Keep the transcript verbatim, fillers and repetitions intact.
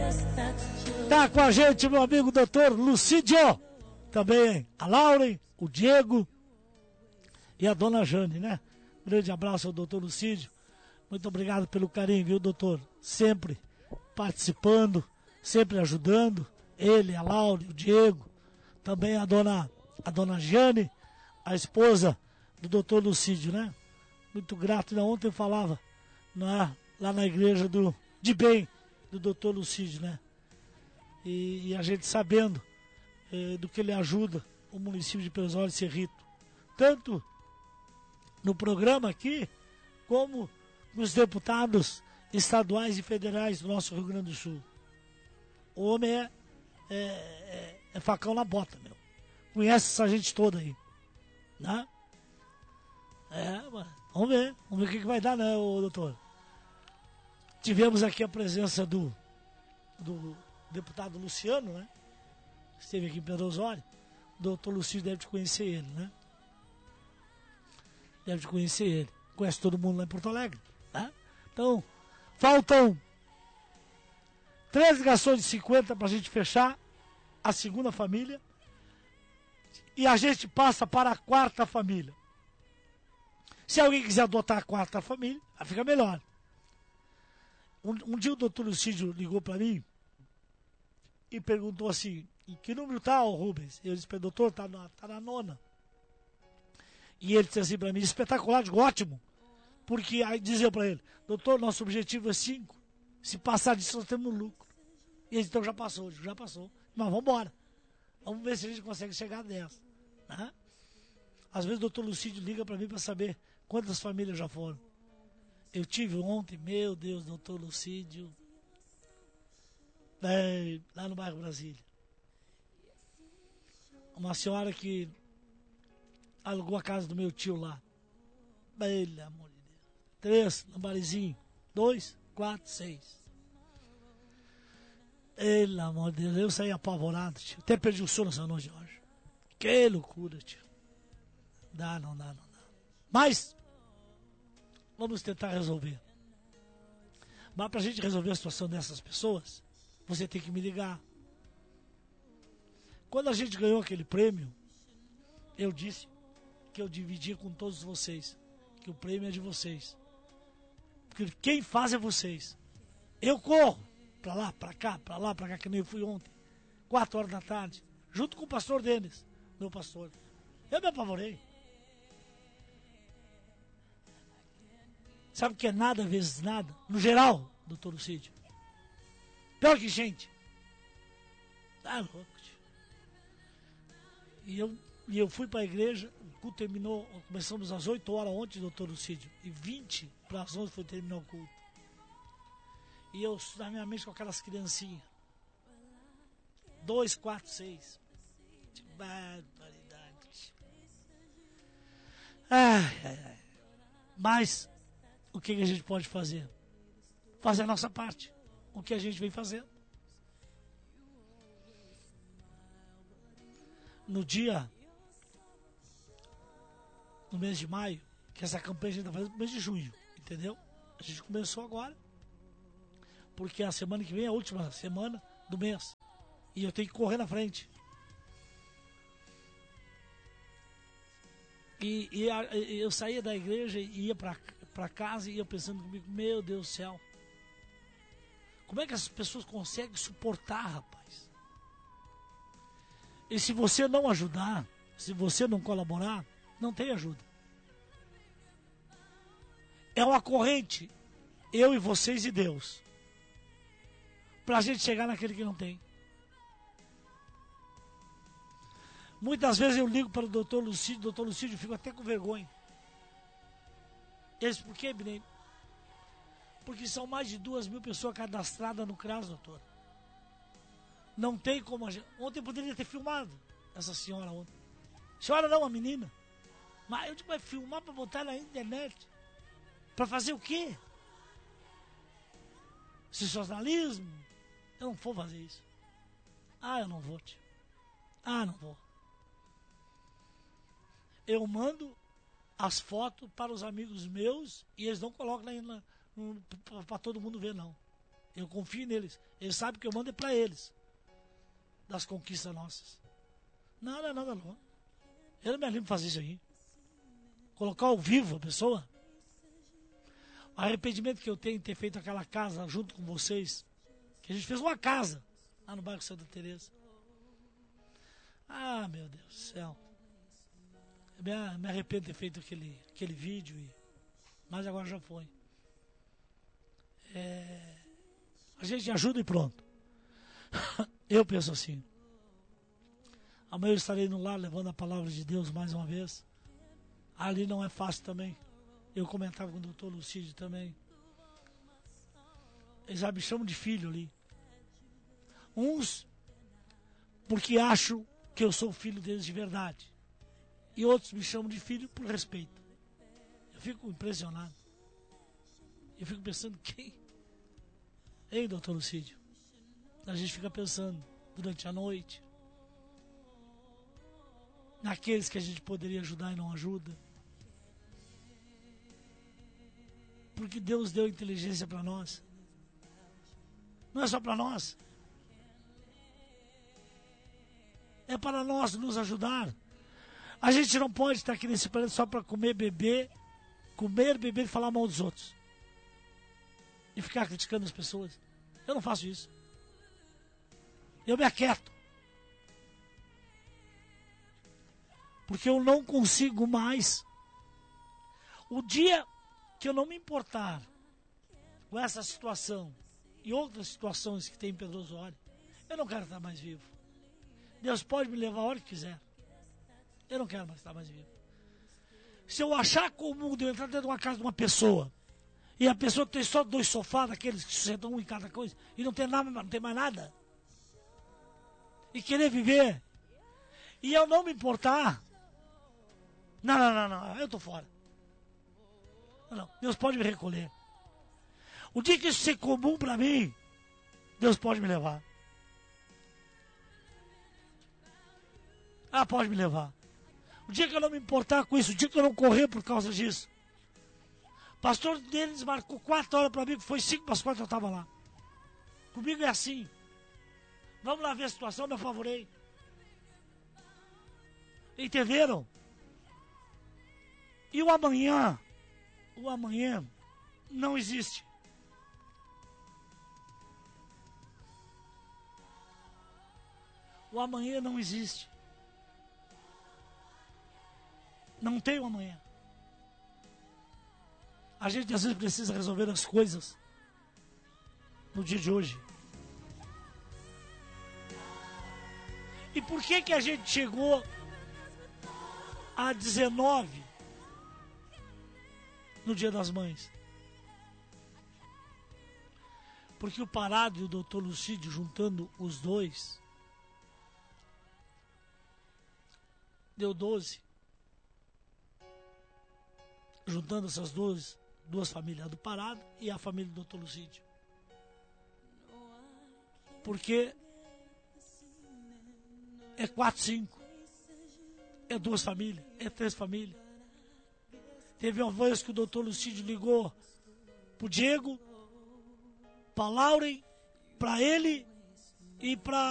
Tá com a gente meu amigo doutor Lucídio, também a Lauren, o Diego e a dona Jane, né? Grande abraço ao doutor Lucídio. Muito obrigado pelo carinho, viu, doutor? Sempre participando, sempre ajudando. Ele, a Lauren, o Diego, também a dona, a dona Jane, a esposa do doutor Lucídio, né? Muito grato. Ainda ontem eu falava na, lá na igreja do, de bem do doutor Lucídio, né? E, e a gente sabendo eh, do que ele ajuda o município de Peresópolis e Cerrito, tanto no programa aqui, como nos deputados estaduais e federais do nosso Rio Grande do Sul. O homem é, é, é, é facão na bota, meu. Conhece essa gente toda aí, né? É, mas vamos ver, vamos ver o que, que vai dar, né, ô, doutor? Tivemos aqui a presença do, do deputado Luciano, né? Esteve aqui em Pedro Osório. O doutor Lucídio deve te conhecer ele, né? Deve te conhecer ele. Conhece todo mundo lá em Porto Alegre, né? Então, faltam três ligações de cinquenta para a gente fechar a segunda família. E a gente passa para a quarta família. Se alguém quiser adotar a quarta família, aí fica melhor. Um, um dia o doutor Lucídio ligou para mim e perguntou assim, em que número tá, o Rubens? Eu disse para o doutor, tá na, tá na nona. E ele disse assim para mim, espetacular, digo, ótimo. Porque aí dizia para ele, doutor, nosso objetivo é cinco. Se passar disso, nós temos lucro. E ele disse, então já passou, eu digo, já passou. Mas vamos embora. Vamos ver se a gente consegue chegar a dez. Né? Às vezes o doutor Lucídio liga para mim para saber quantas famílias já foram. Eu tive ontem, meu Deus, doutor Lucídio, é, lá no bairro Brasília. Uma senhora que alugou a casa do meu tio lá. Pelo amor de Deus. Três, lambarizinho. Dois, quatro, seis. Pelo amor de Deus, eu saí apavorado, tio. Até perdi o sono essa noite, Jorge. Que loucura, tio. Dá, não dá, não dá. Mas, vamos tentar resolver. Mas pra gente resolver a situação dessas pessoas, você tem que me ligar. Quando a gente ganhou aquele prêmio, eu disse que eu dividia com todos vocês. Que o prêmio é de vocês. Porque quem faz é vocês. Eu corro pra lá, pra cá, pra lá, pra cá, que nem eu fui ontem. Quatro horas da tarde. Junto com o pastor Denis, meu pastor. Eu me apavorei. Sabe o que é nada vezes nada? No geral, doutor Lucídio. Pior que gente. Tá louco, tio. E eu, e eu fui para a igreja, o culto terminou, começamos às oito horas ontem, doutor Lucídio. E vinte para as onze foi terminar o culto. E eu, na minha mente, com aquelas criancinhas. Dois, quatro, seis. Que barbaridade. Ai, ai, ai. Mas, o que, que a gente pode fazer? Fazer a nossa parte. O que a gente vem fazendo. No dia, no mês de maio, que essa campanha a gente está fazendo no mês de junho, entendeu? A gente começou agora, porque a semana que vem é a última semana do mês. E eu tenho que correr na frente. E, e, a, e eu saía da igreja e ia para casa e ia pensando comigo, meu Deus do céu. Como é que essas pessoas conseguem suportar, rapaz? E se você não ajudar, se você não colaborar, não tem ajuda. É uma corrente, eu e vocês e Deus, pra gente chegar naquele que não tem. Muitas vezes eu ligo para o doutor Lucídio, doutor Lucídio, eu fico até com vergonha. Eles, por quê, Binei? Porque são mais de duas mil pessoas cadastradas no CRAS, doutor. Não tem como a gente... Ontem eu poderia ter filmado essa senhora ontem. Senhora não, a menina. Mas eu digo, vai filmar para botar na internet. Para fazer o quê? Sensacionalismo? Eu não vou fazer isso. Ah, eu não vou, tio. Ah, não vou. Eu mando as fotos para os amigos meus e eles não colocam para todo mundo ver, não. Eu confio neles. Eles sabem que eu mando é para eles. Das conquistas nossas. Não, não é nada não. Eu não me animo a fazer isso aí. Colocar ao vivo a pessoa. O arrependimento que eu tenho em ter feito aquela casa junto com vocês. Que a gente fez uma casa lá no bairro Santa Teresa. Ah, meu Deus do céu. Eu me, me arrependo de ter feito aquele, aquele vídeo. E, mas agora já foi. É, a gente ajuda e pronto. Eu penso assim. Amanhã eu estarei no lar levando a palavra de Deus mais uma vez. Ali não é fácil também. Eu comentava com o doutor Lucídio também. Eles já me chamam de filho ali. Uns porque acham que eu sou filho deles de verdade. E outros me chamam de filho por respeito. Eu fico impressionado. Eu fico pensando, quem? Ei, doutor Lucídio. A gente fica pensando durante a noite. Naqueles que a gente poderia ajudar e não ajuda. Porque Deus deu inteligência para nós. Não é só para nós. É para nós nos ajudar. A gente não pode estar aqui nesse planeta só para comer, beber, comer, beber e falar mal dos outros. E ficar criticando as pessoas. Eu não faço isso. Eu me aquieto. Porque eu não consigo mais. O dia que eu não me importar com essa situação e outras situações que tem em Pedro Osório, eu não quero estar mais vivo. Deus pode me levar a hora que quiser. Eu não quero mais estar mais vivo. Se eu achar comum de eu entrar dentro de uma casa de uma pessoa e a pessoa tem só dois sofás, daqueles que sentam um em cada coisa, e não tem nada, não tem mais nada, e querer viver, e eu não me importar, não, não, não, não, eu estou fora. Não, não, Deus pode me recolher. O dia que isso ser comum para mim, Deus pode me levar. Ah, pode me levar. O dia que eu não me importar com isso, o dia que eu não correr por causa disso. O pastor deles marcou quatro horas para mim, que foi cinco para as quatro eu estava lá. Comigo é assim. Vamos lá ver a situação, me afavorei. Entenderam? E o amanhã, o amanhã não existe. O amanhã não existe. Não tem o amanhã. A gente às vezes precisa resolver as coisas no dia de hoje. E por que que a gente chegou a dezenove no Dia das Mães? Porque o Parado e o doutor Lucídio, juntando os dois, deu doze. Juntando essas duas, duas famílias, a do Parado e a família do doutor Lucídio. Porque é quatro, cinco. É duas famílias, é três famílias. Teve uma vez que o doutor Lucídio ligou pro Diego, pra Lauren, pra ele e pra